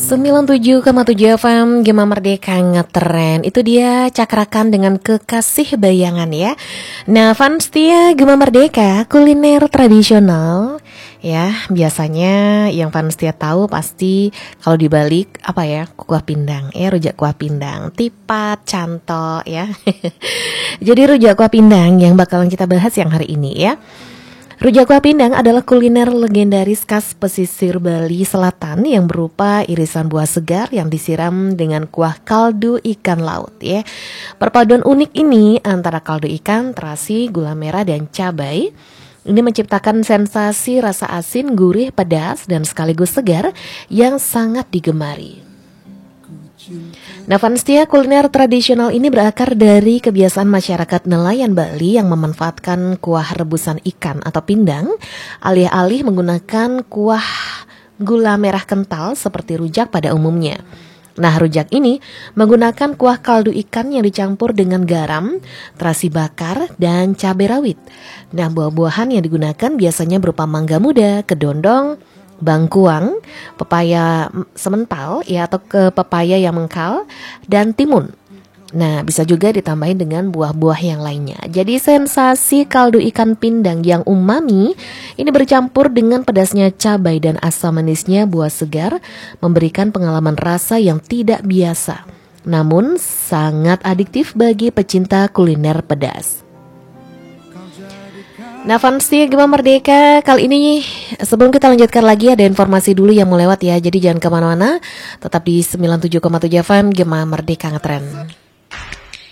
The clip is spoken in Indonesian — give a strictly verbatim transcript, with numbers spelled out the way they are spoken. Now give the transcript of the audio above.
sembilan puluh tujuh koma tujuh F M Gema Merdeka ngetren. Itu dia Cakrakan dengan Kekasih Bayangan ya. Nah, fans setia Gema Merdeka, kuliner tradisional ya. Biasanya yang fans setia tahu pasti kalau dibalik apa ya, kuah pindang ya, rujak kuah pindang, tipat, cantok ya. Jadi rujak kuah pindang yang bakalan kita bahas yang hari ini ya. Rujak kuah pindang adalah kuliner legendaris khas pesisir Bali Selatan yang berupa irisan buah segar yang disiram dengan kuah kaldu ikan laut ya. Perpaduan unik ini antara kaldu ikan, terasi, gula merah dan cabai ini menciptakan sensasi rasa asin, gurih, pedas dan sekaligus segar yang sangat digemari. Nah, fans setia kuliner tradisional ini berakar dari kebiasaan masyarakat nelayan Bali yang memanfaatkan kuah rebusan ikan atau pindang alih-alih menggunakan kuah gula merah kental seperti rujak pada umumnya. Nah, rujak ini menggunakan kuah kaldu ikan yang dicampur dengan garam, terasi bakar, dan cabai rawit. Nah, buah-buahan yang digunakan biasanya berupa mangga muda, kedondong, bangkuang, pepaya semental ya atau ke pepaya yang mengkal dan timun. Nah, bisa juga ditambahin dengan buah-buah yang lainnya. Jadi sensasi kaldu ikan pindang yang umami ini bercampur dengan pedasnya cabai dan asam manisnya buah segar memberikan pengalaman rasa yang tidak biasa, namun sangat adiktif bagi pecinta kuliner pedas. Nah, fans setia Gema Merdeka, kali ini sebelum kita lanjutkan lagi ada informasi dulu yang mau lewat ya. Jadi jangan kemana-mana, tetap di sembilan puluh tujuh koma tujuh F M Gema Merdeka ngetren.